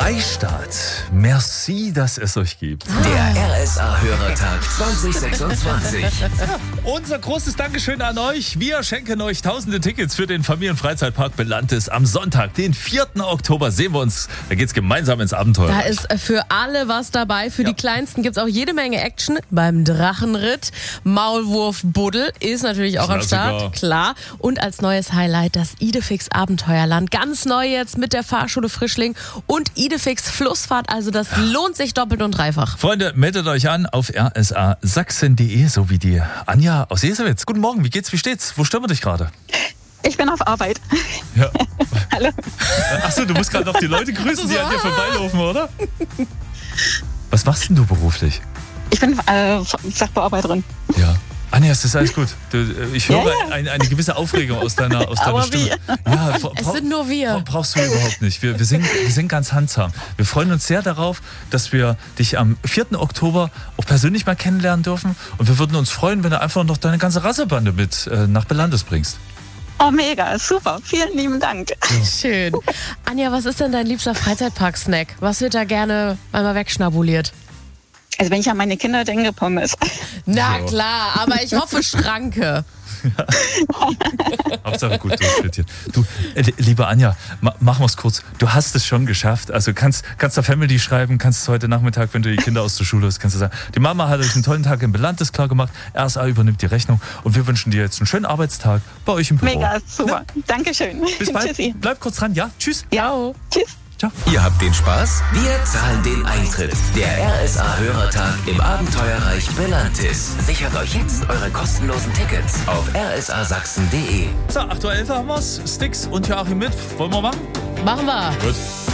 Freistaat. Merci, dass es euch gibt. Der RSA-Hörertag 2026. Unser großes Dankeschön an euch. Wir schenken euch tausende Tickets für den Familienfreizeitpark Belantes. Am Sonntag, den 4. Oktober, sehen wir uns. Da geht's gemeinsam ins Abenteuer. Da ist für alle was dabei. Für die Kleinsten gibt's auch jede Menge Action beim Drachenritt. Maulwurf-Buddel ist natürlich auch am Start, klar. Und als neues Highlight das Idefix Abenteuerland. Ganz neu jetzt mit der Fahrschule Frischling und Idefix Flussfahrt. Also das lohnt sich doppelt und dreifach. Freunde, meldet euch an auf rsasachsen.de, so wie die Anja aus Jesewitz. Guten Morgen, wie geht's, wie steht's? Wo stören wir dich gerade? Ich bin auf Arbeit. Ja. Hallo. Achso, du musst gerade noch die Leute grüßen, die an dir vorbeilaufen, oder? Was machst denn du beruflich? Ich bin Sachbearbeiterin. Ja. Anja, es ist alles gut. Ich höre eine gewisse Aufregung aus deiner Stimme. Ja, es sind nur wir. Brauchst du überhaupt nicht. Wir sind ganz handsam. Wir freuen uns sehr darauf, dass wir dich am 4. Oktober auch persönlich mal kennenlernen dürfen. Und wir würden uns freuen, wenn du einfach noch deine ganze Rassebande mit nach Belantes bringst. Oh, mega, super. Vielen lieben Dank. Ja. Schön. Anja, was ist denn dein liebster Freizeitpark-Snack? Was wird da gerne einmal wegschnabuliert? Also wenn ich an meine Kinder denke, Pommes. Na klar, aber ich hoffe Schranke. Ja. Hauptsache gut durchfrittiert. Du, liebe Anja, machen wir es kurz. Du hast es schon geschafft. Also kannst der Family schreiben, kannst heute Nachmittag, wenn du die Kinder aus der Schule hast, kannst du sagen, die Mama hat euch einen tollen Tag im Belantes klar gemacht, RSA übernimmt die Rechnung und wir wünschen dir jetzt einen schönen Arbeitstag bei euch im Büro. Mega, super. Ja. Dankeschön. Bis bald. Tschüssi. Bleib kurz dran, ja? Tschüss. Ja. Tschüss. Ciao. Ihr habt den Spaß? Wir zahlen den Eintritt. Der RSA-Hörertag im Abenteuerreich Belantis. Sichert euch jetzt eure kostenlosen Tickets auf rsasachsen.de. So, 8.11 Uhr haben wir's. Sticks und Joachim mit. Wollen wir machen? Machen wir. Gut.